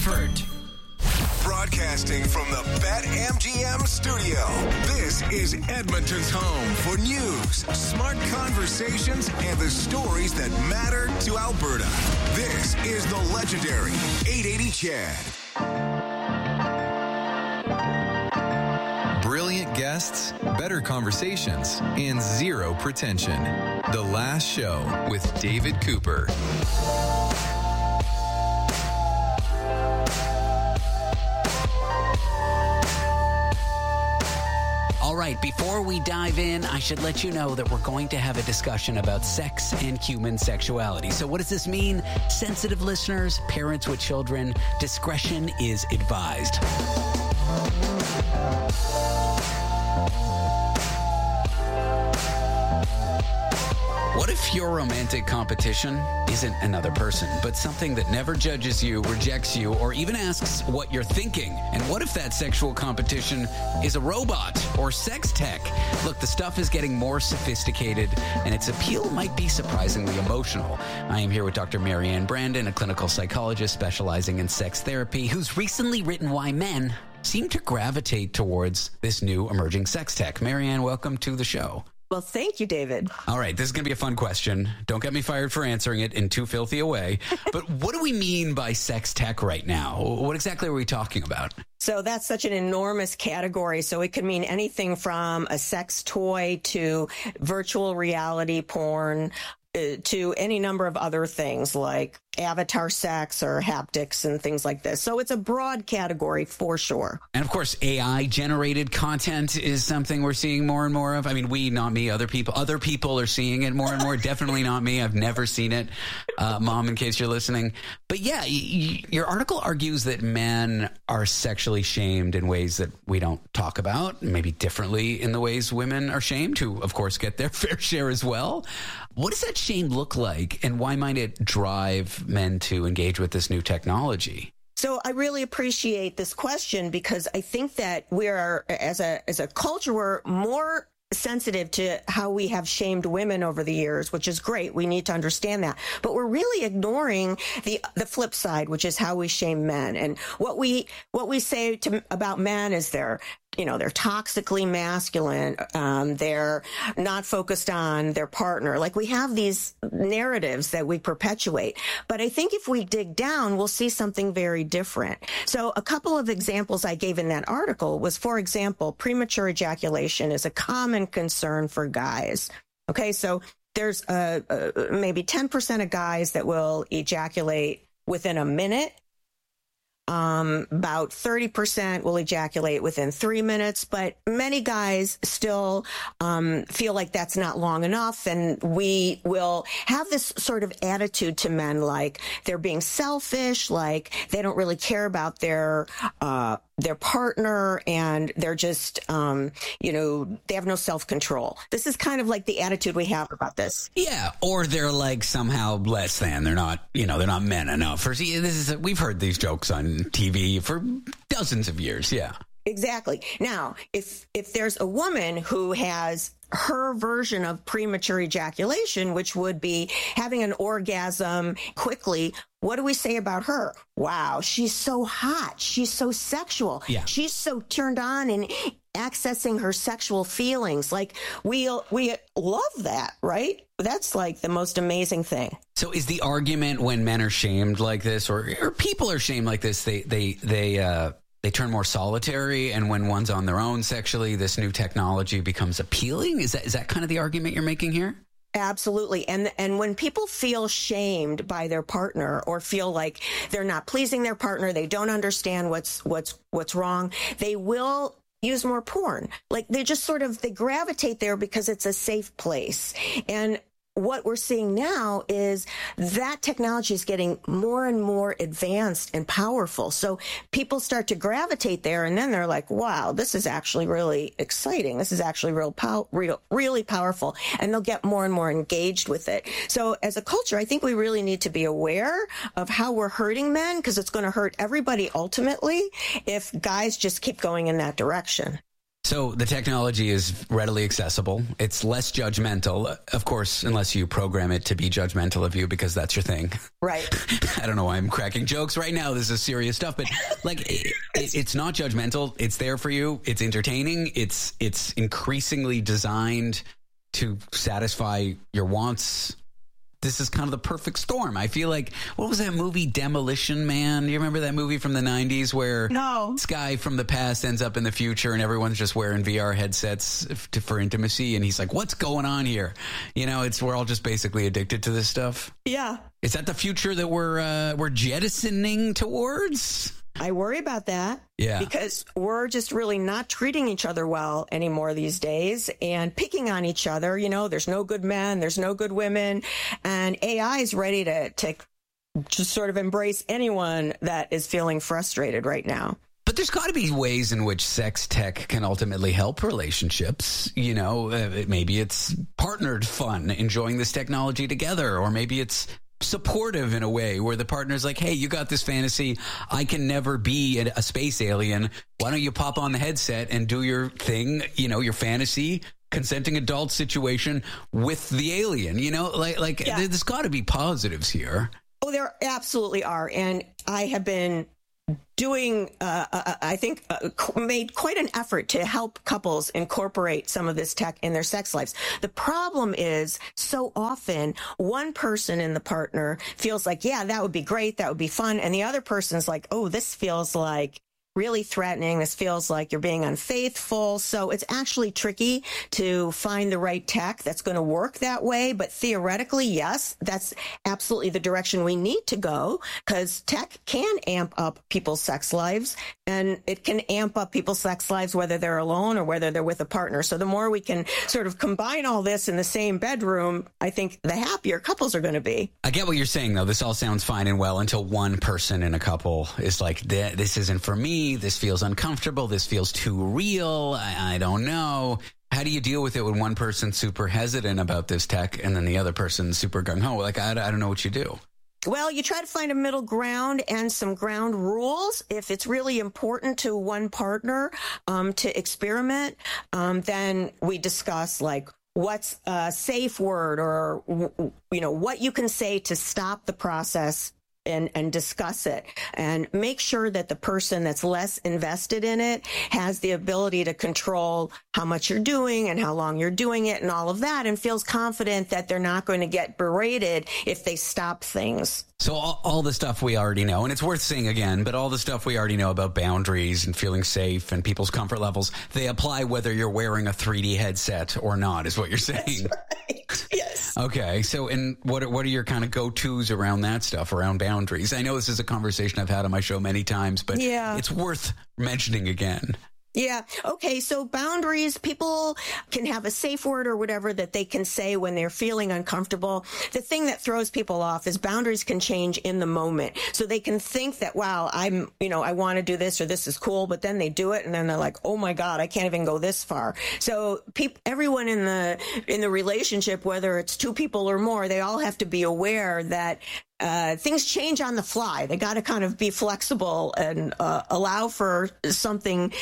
Broadcasting from the BetMGM studio, this is Edmonton's home for news, smart conversations, and the stories that matter to Alberta. This is the legendary 880 Chad. Brilliant guests, better conversations, and zero pretension. The Last Show with David Cooper. All right, before we dive in, I should let you know that we're going to have a discussion about sex and human sexuality. So what does this mean? Sensitive listeners, parents with children, discretion is advised. What if your romantic competition isn't another person, but something that never judges you, rejects you, or even asks what you're thinking? And what if that sexual competition is a robot or sex tech? Look, the stuff is getting more sophisticated, and its appeal might be surprisingly emotional. I am here with Dr. Marianne Brandon, a clinical psychologist specializing in sex therapy, who's recently written why men seem to gravitate towards this new emerging sex tech. Marianne, welcome to the show. Well, thank you, David. All right, this is going to be a fun question. Don't get me fired for answering it in too filthy a way. But what do we mean by sex tech right now? What exactly are we talking about? So that's such an enormous category. So it could mean anything from a sex toy to virtual reality porn to any number of other things like avatar sex or haptics and things like this. So it's a broad category for sure. And of course, AI generated content is something we're seeing more and more of. I mean, we, not me, other people are seeing it more and more. Definitely not me. I've never seen it. Mom, in case you're listening. But yeah, your article argues that men are sexually shamed in ways that we don't talk about, maybe differently in the ways women are shamed, who of course get their fair share as well. What does that shame look like, and why might it drive men to engage with this new technology? So I really appreciate this question because I think that we are, as a culture, we're more sensitive to how we have shamed women over the years, which is great. We need to understand that. But we're really ignoring the flip side, which is how we shame men. And what we say about men is they're toxically masculine. They're not focused on their partner. Like, we have these narratives that we perpetuate. But I think if we dig down, we'll see something very different. So a couple of examples I gave in that article was, for example, premature ejaculation is a common concern for guys. Okay, so there's maybe 10% of guys that will ejaculate within a minute. About 30% will ejaculate within 3 minutes, but many guys still feel like that's not long enough, and we will have this sort of attitude to men like they're being selfish, like they don't really care about their partner, and they're just, they have no self-control. This is kind of like the attitude we have about this. Yeah, or they're like somehow less than. They're not, they're not men enough. We've heard these jokes on TV for dozens of years, yeah. Exactly. Now, if there's a woman who has her version of premature ejaculation, which would be having an orgasm quickly, what do we say about her? Wow, she's so hot. She's so sexual. Yeah. She's so turned on and accessing her sexual feelings. Like, we love that, right? That's like the most amazing thing. So is the argument when men are shamed like this, or people are shamed like this, they turn more solitary, and when one's on their own sexually, this new technology becomes appealing? Is that kind of the argument you're making here? Absolutely. And when people feel shamed by their partner or feel like they're not pleasing their partner, they don't understand what's wrong, they will use more porn. Like, they gravitate there because it's a safe place. And what we're seeing now is that technology is getting more and more advanced and powerful. So people start to gravitate there, and then they're like, wow, this is actually really exciting. This is actually really powerful. And they'll get more and more engaged with it. So as a culture, I think we really need to be aware of how we're hurting men, because it's going to hurt everybody ultimately if guys just keep going in that direction. So the technology is readily accessible. It's less judgmental, of course, unless you program it to be judgmental of you because that's your thing. Right. I don't know why I'm cracking jokes right now. This is serious stuff, but like it's not judgmental. It's there for you. It's entertaining. It's increasingly designed to satisfy your wants. This is kind of the perfect storm. I feel like, what was that movie, Demolition Man? Do you remember that movie from the 90s where this guy from the past ends up in the future and everyone's just wearing VR headsets for intimacy? And he's like, what's going on here? You know, we're all just basically addicted to this stuff. Yeah. Is that the future that we're jettisoning towards? I worry about that. Yeah. Because we're just really not treating each other well anymore these days and picking on each other. You know, there's no good men, there's no good women, and AI is ready to just sort of embrace anyone that is feeling frustrated right now. But there's got to be ways in which sex tech can ultimately help relationships. You know, maybe it's partnered fun, enjoying this technology together, or maybe it's supportive in a way where the partner's like, hey, you got this fantasy. I can never be a space alien. Why don't you pop on the headset and do your thing, you know, your fantasy, consenting adult situation with the alien, you know, like yeah. There's got to be positives here. Oh, there absolutely are. And I have been doing, I think, made quite an effort to help couples incorporate some of this tech in their sex lives. The problem is so often one person in the partner feels like, yeah, that would be great. That would be fun. And the other person's like, oh, this feels like really threatening. This feels like you're being unfaithful. So it's actually tricky to find the right tech that's going to work that way. But theoretically, yes, that's absolutely the direction we need to go, because tech can amp up people's sex lives, and it can amp up people's sex lives whether they're alone or whether they're with a partner. So the more we can sort of combine all this in the same bedroom, I think the happier couples are going to be. I get what you're saying, though. This all sounds fine and well until one person in a couple is like, this isn't for me. This feels uncomfortable. This feels too real. I don't know. How do you deal with it when one person's super hesitant about this tech and then the other person's super gung-ho? Like, I don't know what you do. Well, you try to find a middle ground and some ground rules. If it's really important to one partner to experiment, then we discuss, like, what's a safe word, or, you know, what you can say to stop the process and discuss it, and make sure that the person that's less invested in it has the ability to control how much you're doing and how long you're doing it and all of that, and feels confident that they're not going to get berated if they stop things. So all the stuff we already know, and it's worth saying again, but all the stuff we already know about boundaries and feeling safe and people's comfort levels, they apply whether you're wearing a 3D headset or not, is what you're saying. That's right. Yes. Okay. So, and what are your kind of go-tos around that stuff, around boundaries? I know this is a conversation I've had on my show many times, but yeah, it's worth mentioning again. Yeah. Okay. So boundaries, people can have a safe word or whatever that they can say when they're feeling uncomfortable. The thing that throws people off is boundaries can change in the moment. So they can think that, wow, I want to do this, or this is cool, but then they do it and then they're like, oh my God, I can't even go this far. So everyone in the relationship, whether it's two people or more, they all have to be aware that things change on the fly. They got to kind of be flexible and allow for something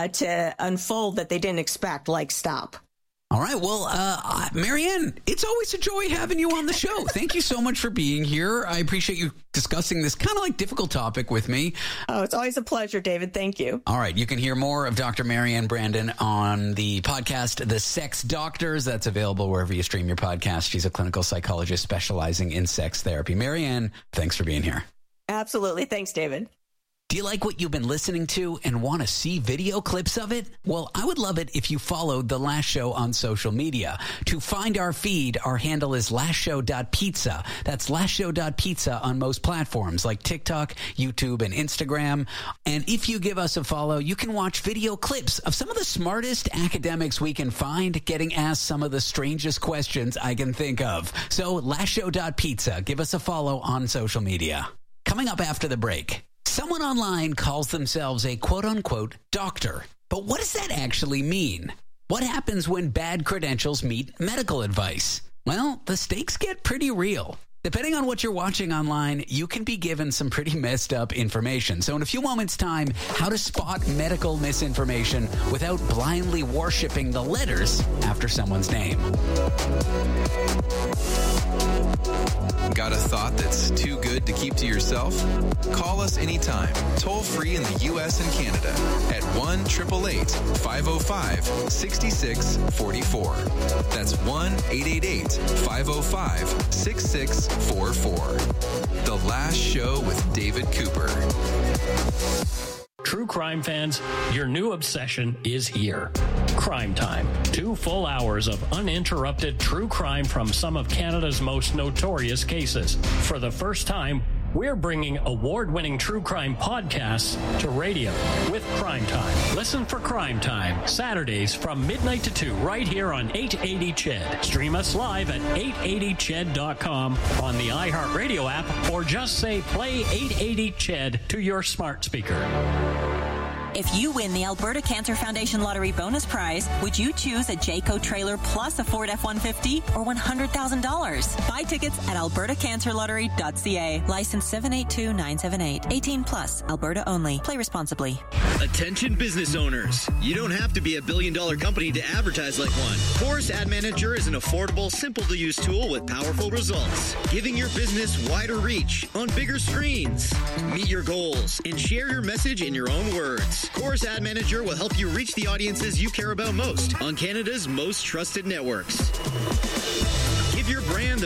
to unfold that they didn't expect, like stop. All right. Well, Marianne, it's always a joy having you on the show. Thank you so much for being here. I appreciate you discussing this kind of like difficult topic with me. Oh, it's always a pleasure, David. Thank you. All right. You can hear more of Dr. Marianne Brandon on the podcast, The Sex Doctors. That's available wherever you stream your podcast. She's a clinical psychologist specializing in sex therapy. Marianne, thanks for being here. Absolutely. Thanks, David. Do you like what you've been listening to and want to see video clips of it? Well, I would love it if you followed The Last Show on social media. To find our feed, our handle is lastshow.pizza. That's lastshow.pizza on most platforms like TikTok, YouTube, and Instagram. And if you give us a follow, you can watch video clips of some of the smartest academics we can find getting asked some of the strangest questions I can think of. So lastshow.pizza. Give us a follow on social media. Coming up after the break. Someone online calls themselves a quote-unquote doctor. But what does that actually mean? What happens when bad credentials meet medical advice? Well, the stakes get pretty real. Depending on what you're watching online, you can be given some pretty messed up information. So in a few moments' time, how to spot medical misinformation without blindly worshiping the letters after someone's name. Got a thought that's too good to keep to yourself? Call us anytime, toll free in the U.S. and Canada at 1-888-505-6644. That's 1-888-505-6644. The Last Show with David Cooper. True crime fans, your new obsession is here. Crime Time. 2 full hours of uninterrupted true crime from some of Canada's most notorious cases. For the first time, we're bringing award-winning true crime podcasts to radio with Crime Time. Listen for Crime Time, Saturdays from midnight to 2, right here on 880 CHED. Stream us live at 880ched.com on the iHeartRadio app, or just say play 880 CHED to your smart speaker. If you win the Alberta Cancer Foundation Lottery bonus prize, would you choose a Jayco trailer plus a Ford F-150 or $100,000? Buy tickets at albertacancerlottery.ca. License 782978. 18 plus. Alberta only. Play responsibly. Attention business owners. You don't have to be a billion-dollar company to advertise like one. Chorus Ad Manager is an affordable, simple-to-use tool with powerful results, giving your business wider reach on bigger screens. Meet your goals and share your message in your own words. Chorus Ad Manager will help you reach the audiences you care about most on Canada's most trusted networks. Give your brand the